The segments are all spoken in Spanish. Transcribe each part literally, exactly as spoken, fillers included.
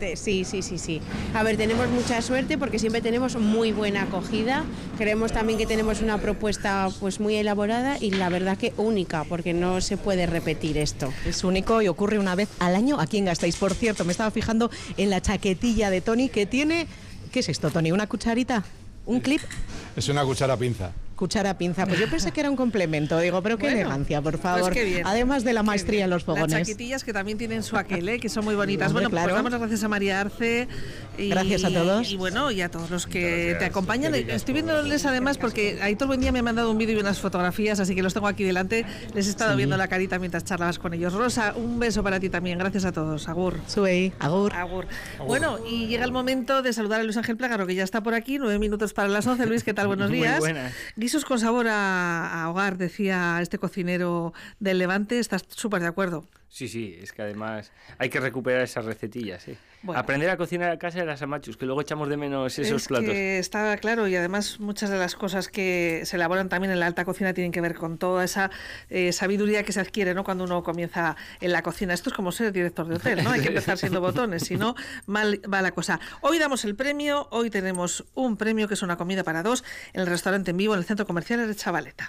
suerte, sí, sí, sí, sí. A ver, tenemos mucha suerte porque siempre tenemos muy buena acogida. Creemos también que tenemos una propuesta pues muy elaborada y la verdad que única, porque no se puede repetir esto. Es único y ocurre una vez al año aquí en Gasteiz. Por cierto, me estaba fijando en la chaquetilla de Tony que tiene... ¿Qué es esto, Tony? ¿Una cucharita? ¿Un clip? Es una cuchara pinza. Cuchara pinza, pues yo pensé que era un complemento, digo, pero qué bueno, elegancia, por favor. Pues qué bien. Además de la maestría en los fogones. Las chaquetillas que también tienen su aquel, ¿eh? Que son muy bonitas. Hombre, bueno, claro. Pues damos las gracias a María Arce. Y, gracias a todos. Y bueno, y a todos los que te acompañan. Estoy viéndoles además porque Aitor Buendía me ha mandado un vídeo y unas fotografías, así que los tengo aquí delante. Les he estado sí. viendo la carita mientras charlabas con ellos. Rosa, un beso para ti también. Gracias a todos. Agur. Sube, agur. Agur. Agur. Bueno, y llega el momento de saludar a Luis Ángel Plágaro, que ya está por aquí. Nueve minutos para las once. Luis, ¿qué tal? Buenos días. Muy buenas. Guisos con sabor a a hogar, decía este cocinero del Levante. ¿Estás súper de acuerdo? Sí, sí, es que además hay que recuperar esas recetillas, ¿eh? Bueno. Aprender a cocinar a casa de las amachus, que luego echamos de menos esos es platos. Que está claro, y además muchas de las cosas que se elaboran también en la alta cocina tienen que ver con toda esa eh, sabiduría que se adquiere, ¿no?, cuando uno comienza en la cocina. Esto es como ser director de hotel, ¿no? Hay que empezar siendo botones, si no, mal va la cosa. Hoy damos el premio, hoy tenemos un premio que es una comida para dos en el restaurante En Vivo, en el centro comercial de Chavaleta.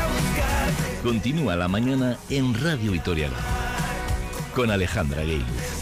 Continúa la mañana en Radio Vitoria con Alejandra Gueiluz.